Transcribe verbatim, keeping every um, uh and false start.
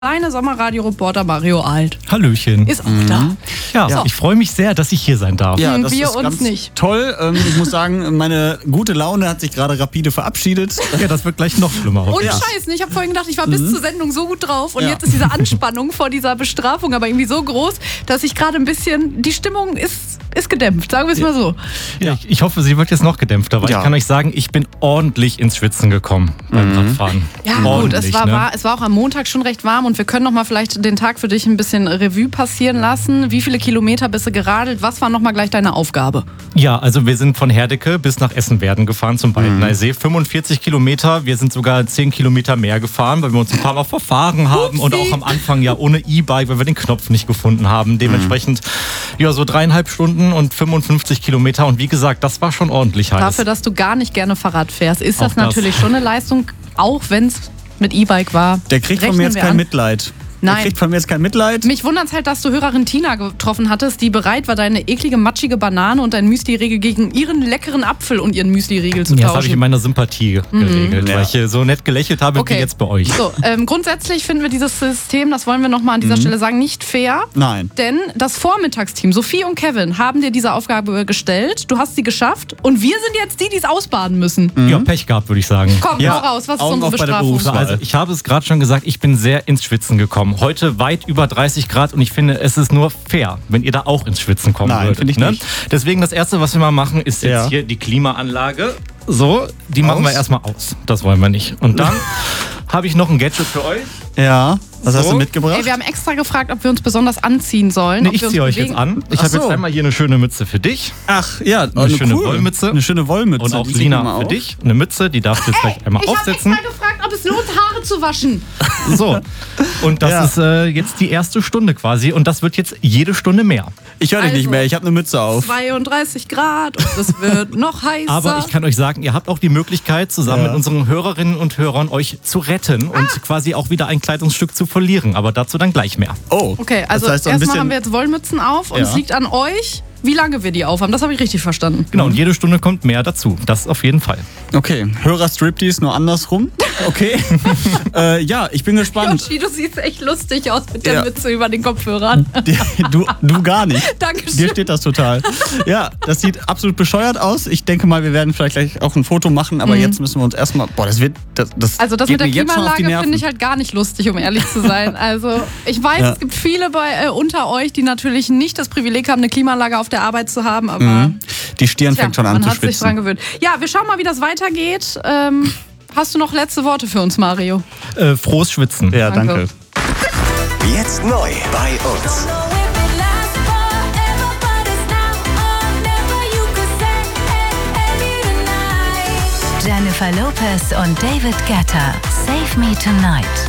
Kleine Sommerradio-Reporter Mario Alt. Hallöchen. Ist auch da. Ja, So. ich freue mich sehr, dass ich hier sein darf. Ja, das Wir ist uns ganz nicht. toll. Ähm, ich muss sagen, meine gute Laune hat sich gerade rapide verabschiedet. Ja, das wird gleich noch schlimmer. Und Ja. Scheiß, ich habe vorhin gedacht, ich war bis zur Sendung so gut drauf und Ja. jetzt ist diese Anspannung vor dieser Bestrafung aber irgendwie so groß, dass ich gerade ein bisschen, die Stimmung ist, ist gedämpft, sagen wir es mal so. Ja, ich, ich hoffe, sie wird jetzt noch gedämpfter, weil Ja. ich kann euch sagen, ich bin ordentlich ins Schwitzen gekommen beim Radfahren. Ja gut, Ordentlich, es war, ne? war, es war auch am Montag schon recht warm und wir können noch mal vielleicht den Tag für dich ein bisschen Revue passieren lassen. Wie viele Kilometer bist du geradelt? Was war noch mal gleich deine Aufgabe? Ja, also wir sind von Herdecke bis nach Essen-Werden gefahren zum Baldeneysee. fünfundvierzig Kilometer, wir sind sogar zehn Kilometer mehr gefahren, weil wir uns ein paar Mal verfahren haben. Upsi. Und auch am Anfang ja ohne E-Bike, weil wir den Knopf nicht gefunden haben. Dementsprechend ja so dreieinhalb Stunden und fünfundfünfzig Kilometer. Und wie gesagt, das war schon ordentlich heiß. Dafür, dass du gar nicht gerne Fahrrad fährst, ist Auch das das. natürlich schon eine Leistung, auch wenn es mit E-Bike war. Der kriegt von Rechnen mir jetzt wir kein an. Mitleid. Nein. Der kriegt von mir jetzt kein Mitleid. Mich wundert es halt, dass du Hörerin Tina getroffen hattest, die bereit war, deine eklige, matschige Banane und dein Müsli-Riegel gegen ihren leckeren Apfel und ihren Müsli-Riegel zu Ja, das habe ich in tauschen. meiner Sympathie geregelt, Ja. weil ich hier so nett gelächelt habe Okay. wie jetzt bei euch. So, ähm, grundsätzlich finden wir dieses System, das wollen wir nochmal an dieser Stelle sagen, nicht fair. Nein. Denn das Vormittagsteam, Sophie und Kevin, haben dir diese Aufgabe gestellt. Du hast sie geschafft und wir sind jetzt die, die es ausbaden müssen. Ja, Pech gehabt, würde ich sagen. Komm, Ja, hau raus, was ist Augen unsere auf bei der Bestrafung? Berufswahl. Also ich habe es gerade schon gesagt, ich bin sehr ins Schwitzen gekommen. Heute weit über dreißig Grad und ich finde, es ist nur fair, wenn ihr da auch ins Schwitzen kommen Nein, würdet. finde ich ne? nicht. Deswegen das Erste, was wir mal machen, ist jetzt Ja. hier die Klimaanlage. So, die machen Aus. wir erstmal aus. Das wollen wir nicht. Und dann habe ich noch ein Gadget für euch. Ja, was hast So. du mitgebracht? Ey, wir haben extra gefragt, ob wir uns besonders anziehen sollen. Nee, ob ich wir uns ziehe euch bewegen. jetzt an. Ich Ach habe jetzt so. einmal hier eine schöne Mütze für dich. Ach, ja, eine, schöne Wollmütze. Eine schöne Wollmütze. Und auch die zieht man Lina mal für auf. dich. Eine Mütze, die darfst du jetzt gleich einmal Ich habe aufsetzen. extra gefragt, ob es lohnt, Haare zu waschen. So. Und das Ja. ist äh, jetzt die erste Stunde quasi. Und das wird jetzt jede Stunde mehr. Ich höre dich Also, nicht mehr, ich habe eine Mütze auf. zweiunddreißig Grad und es wird noch heißer. Aber ich kann euch sagen, ihr habt auch die Möglichkeit, zusammen Ja. mit unseren Hörerinnen und Hörern euch zu retten und quasi auch wieder ein Kleidungsstück zu verlieren. Aber dazu dann gleich mehr. Oh, Okay, also das heißt so ein erstmal bisschen, haben wir jetzt Wollmützen auf und Ja. es liegt an euch, wie lange wir die aufhaben. Das habe ich richtig verstanden. Genau, und jede Stunde kommt mehr dazu. Das auf jeden Fall. Okay, Hörer-Striptease nur andersrum. Okay. äh, ja, ich bin gespannt. Yoshi, du siehst echt lustig aus mit der Ja. Mütze über den Kopfhörern. Du, du gar nicht. Dankeschön. Dir steht das total. Ja, das sieht absolut bescheuert aus. Ich denke mal, wir werden vielleicht gleich auch ein Foto machen, aber jetzt müssen wir uns erstmal. Boah, das wird. Das, das Also das geht mit der mir jetzt schon auf die Klimaanlage Nerven. finde ich halt gar nicht lustig, um ehrlich zu sein. Also ich weiß, Ja. es gibt viele bei, äh, unter euch, die natürlich nicht das Privileg haben, eine Klimaanlage auf der Arbeit zu haben, aber Mhm. Die Stirn tja, fängt schon an man zu hat sich dran schwitzen. gewöhnt. Ja, wir schauen mal, wie das weitergeht. Ähm, hast du noch letzte Worte für uns, Mario? Äh, frohes Schwitzen. Ja, Danke. danke. Jetzt neu bei uns. Jennifer Lopez und David Guetta. Save Me Tonight.